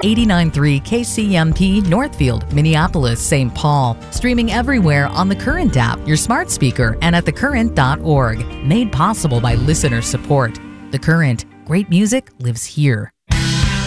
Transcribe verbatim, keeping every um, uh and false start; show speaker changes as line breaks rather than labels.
eighty-nine point three K C M P Northfield, Minneapolis, Saint Paul. Streaming everywhere on the Current app, your smart speaker, and at the current dot org. Made possible by listener support. The Current. Great music lives here.